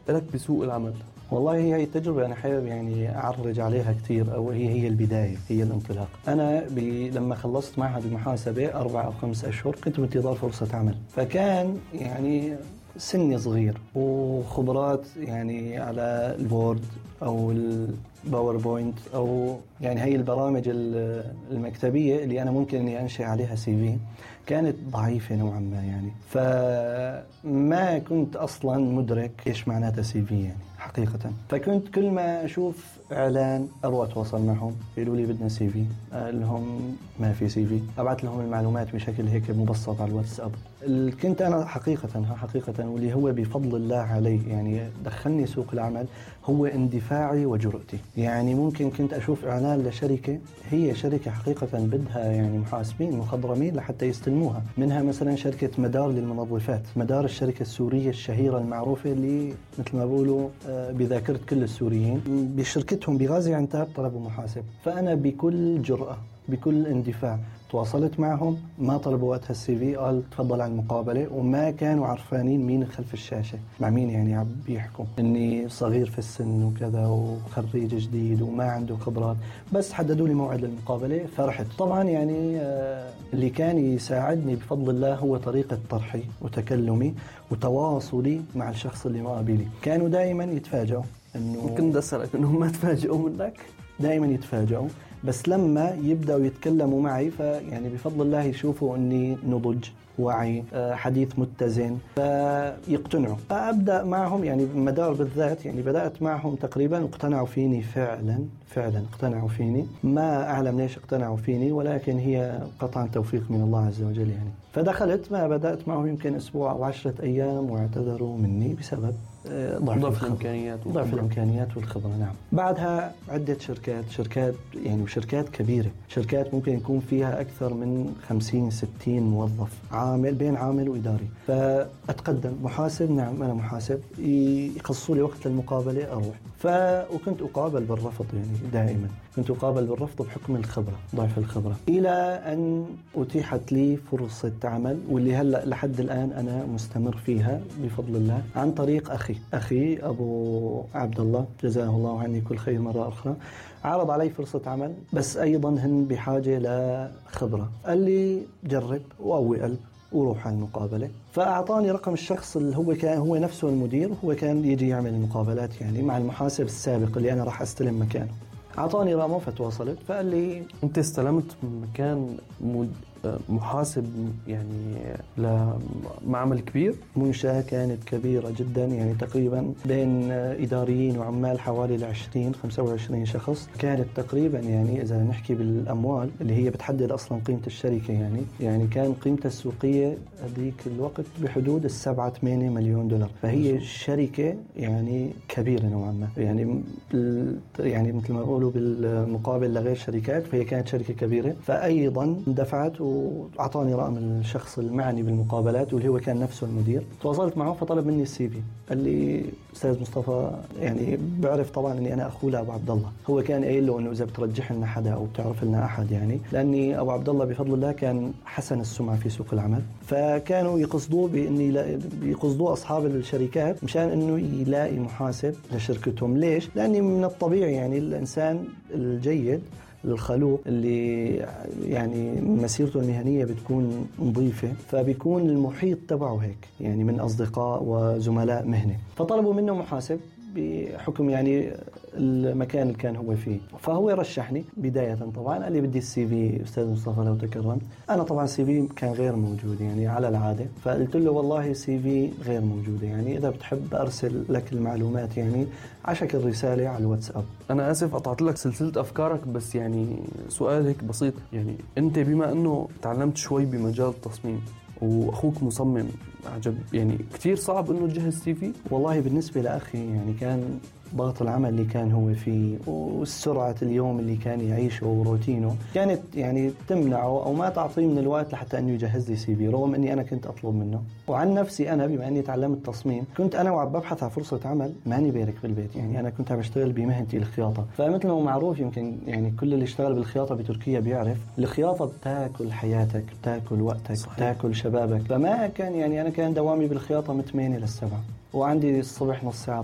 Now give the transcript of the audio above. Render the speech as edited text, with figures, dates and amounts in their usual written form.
لك بسوق العمل؟ والله هي التجربة أنا حابب يعني أعرج عليها كثير، أو هي البداية، هي الانطلاق. أنا لما خلصت معهد المحاسبة 4 أو 5 أشهر كنت بانتظار فرصة عمل، فكان يعني سني صغير وخبرات يعني على الوورد أو الباوربوينت أو يعني هي البرامج المكتبية اللي أنا ممكن أني أنشئ عليها CV كانت ضعيفة نوعا ما يعني، فما كنت أصلا مدرك إيش معناتها CV يعني حقيقة. فكنت كل ما أشوف إعلان أروح أتواصل معهم، يقولوا لي بدنا CV، لهم ما في CV، أبعث لهم المعلومات بشكل هيك مبسط على الواتساب. كنت أنا حقيقة واللي هو بفضل الله علي يعني دخلني سوق العمل هو اندفاعي وجرأتي. يعني ممكن كنت أشوف إعلان لشركة، هي شركة حقيقة بدها يعني محاسبين مخضرمين لحتى يستلموها، منها مثلا شركة مدار للمنظفات، مدار الشركة السورية الشهيرة المعروفة اللي مثل ما بقولوا بذاكرة كل السوريين، بشركتهم بغازي عنتاب طلبوا محاسب. فأنا بكل جرأة بكل اندفاع تواصلت معهم، ما طلبوا وقتها CV، قال تفضل على المقابلة، وما كانوا عرفانين مين خلف الشاشة مع مين يعني عم بيحكوا، اني صغير في السن وكذا وخريج جديد وما عنده خبرات، بس حددوا لي موعد المقابلة فرحت. طبعا يعني اللي كان يساعدني بفضل الله هو طريقة طرحي وتكلمي وتواصلي مع الشخص اللي مقابلي. كانوا دائما يتفاجئوا انه ممكن بدي اسالك انهم ما تفاجئوا منك؟ دائما يتفاجئوا، بس لما يبدأوا يتكلموا معي فيعني بفضل الله يشوفوا أني نضج وعي حديث متزن فيقتنعوا، فأبدأ معهم يعني مدار بالذات يعني بدأت معهم تقريبا واقتنعوا فيني فعلا اقتنعوا فيني، ما أعلم ليش اقتنعوا فيني، ولكن هي قطعا توفيق من الله عز وجل يعني. فدخلت ما بدأت معهم يمكن أسبوع أو 10 أيام واعتذروا مني بسبب ضعف الإمكانيات والخبرة. نعم. بعدها عدة شركات يعني وشركات كبيرة، شركات ممكن يكون فيها أكثر من 50-60 موظف، عامل بين عامل وإداري. فأتقدم محاسب، نعم أنا محاسب، يخصصوا لي وقت للمقابلة أروح. وكنت أقابل بالرفض يعني دائما كنت أقابل بالرفض بحكم الخبرة، ضعف الخبرة، إلى أن أتيحت لي فرصة عمل، واللي هلأ لحد الآن أنا مستمر فيها بفضل الله، عن طريق أخي أبو عبد الله جزاه الله عني كل خير مرة أخرى. عرض علي فرصة عمل، بس أيضا هن بحاجة لخبرة، قال لي جرب وقوي قلب وروح على المقابلة. فأعطاني رقم الشخص اللي هو نفسه المدير، وهو كان يجي يعمل المقابلات يعني مع المحاسب السابق اللي أنا راح أستلم مكانه. أعطاني رقمه فتواصلت، فقال لي أنت استلمت مكان محاسب يعني لمعمل كبير؟ منشأة كانت كبيرة جدا يعني تقريبا بين إداريين وعمال حوالي 20-25 شخص. كانت تقريبا يعني إذا نحكي بالأموال اللي هي بتحدد أصلا قيمة الشركة يعني كان قيمتها السوقية هذيك الوقت بحدود 7-8 مليون دولار. فهي شركة يعني كبيرة نوعا ما يعني مثل ما بقولوا بالمقابل لغير شركات، فهي كانت شركة كبيرة. فأيضا دفعت وأعطاني رقم الشخص المعني بالمقابلات واللي هو كان نفسه المدير. تواصلت معه فطلب مني CV، قال لي أستاذ مصطفى يعني بعرف طبعا أني أنا أخو لأبو عبد الله، هو كان قايل له أنه إذا بترجح لنا حدا أو بتعرف لنا أحد يعني، لأني أبو عبد الله بفضل الله كان حسن السمعة في سوق العمل، فكانوا يقصدوه أصحاب الشركات مشان أنه يلاقي محاسب لشركتهم. ليش؟ لأني من الطبيعي يعني الإنسان الجيد الخلوق اللي يعني مسيرته المهنية بتكون نظيفة، فبيكون المحيط تبعه هيك يعني من أصدقاء وزملاء مهنة، فطلبوا منه محاسب بحكم يعني المكان اللي كان هو فيه. فهو رشحني بداية، طبعا قال لي بدي CV أستاذ مصطفى لو تكرمت. أنا طبعا CV كان غير موجود يعني على العادة، فقلت له والله CV غير موجودة، يعني إذا بتحب أرسل لك المعلومات يعني عشك الرسالة على الواتساب. أنا آسف قطعت لك سلسلة أفكارك، بس يعني سؤال هيك بسيط، يعني أنت بما أنه تعلمت شوي بمجال التصميم وأخوك مصمم عجب، يعني كتير صعب أنه تجهز CV؟ والله بالنسبة لأخي يعني كان ضغط العمل اللي كان هو فيه والسرعة اليوم اللي كان يعيشه وروتينه كانت يعني تمنعه أو ما تعطيه من الوقت لحتى أنه يجهز لي CV، رغم أني أنا كنت أطلب منه. وعن نفسي أنا بما أني تعلمت تصميم، كنت أنا وعم ببحث عن فرصة عمل ماني بارك في البيت، يعني أنا كنت عم بشتغل بمهنتي الخياطة. فمثل ما معروف يمكن يعني كل اللي اشتغل بالخياطة بتركيا بيعرف الخياطة بتاكل حياتك، بتاكل وقتك، صحيح. بتاكل شبابك. فما كان يعني أنا كان دوامي بالخياطة من 8 ل7، وعندي الصبح نص ساعة